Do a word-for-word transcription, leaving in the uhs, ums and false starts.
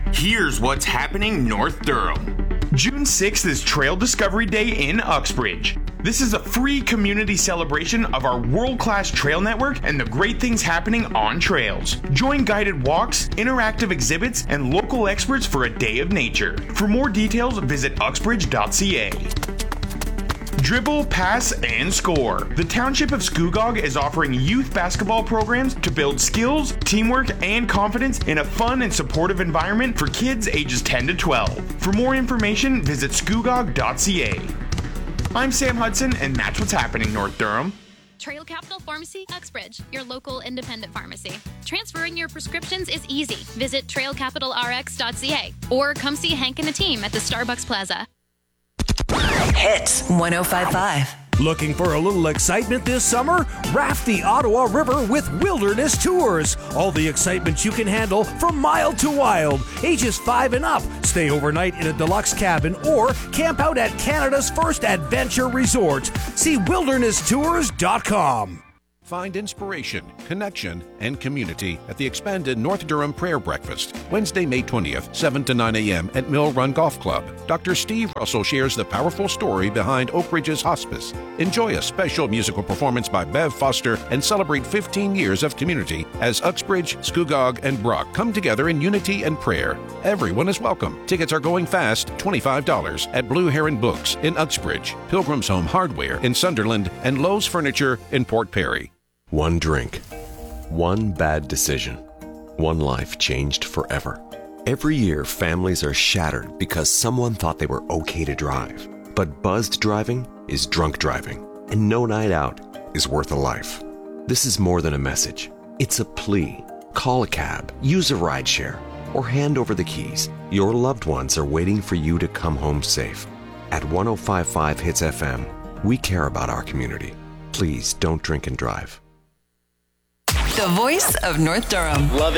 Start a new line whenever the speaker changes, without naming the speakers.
Here's what's happening North Durham. June sixth is Trail Discovery Day in Uxbridge. This is a free community celebration of our world-class trail network and the great things happening on trails. Join guided walks, interactive exhibits, and local experts for a day of nature. For more details, visit uxbridge dot c a. Dribble, pass, and score. The Township of Scugog is offering youth basketball programs to build skills, teamwork, and confidence in a fun and supportive environment for kids ages ten to twelve. For more information, visit scugog dot c a. I'm Sam Hudson, and that's what's happening, North Durham.
Trail Capital Pharmacy, Uxbridge, your local independent pharmacy. Transferring your prescriptions is easy. Visit trail capital r x dot c a or come see Hank and the team at the Starbucks Plaza.
Hits one oh five point five.
Looking for a little excitement this summer? Raft the Ottawa River with Wilderness Tours. All the excitement you can handle from mild to wild. Ages five and up. Stay overnight in a deluxe cabin or camp out at Canada's first adventure resort. See wilderness tours dot com.
Find inspiration, connection, and community at the expanded North Durham Prayer Breakfast, Wednesday, May twentieth, seven to nine a.m. at Mill Run Golf Club. Doctor Steve Russell shares the powerful story behind Oak Ridge's hospice. Enjoy a special musical performance by Bev Foster and celebrate fifteen years of community as Uxbridge, Scugog, and Brock come together in unity and prayer. Everyone is welcome. Tickets are going fast, twenty-five dollars at Blue Heron Books in Uxbridge, Pilgrim's Home Hardware in Sunderland, and Lowe's Furniture in Port Perry.
One drink, one bad decision, one life changed forever. Every year, families are shattered because someone thought they were okay to drive. But buzzed driving is drunk driving, and no night out is worth a life. This is more than a message. It's a plea. Call a cab, use a rideshare, or hand over the keys. Your loved ones are waiting for you to come home safe. At one oh five point five Hits F M, we care about our community. Please don't drink and drive.
The voice of North Durham.
Love it.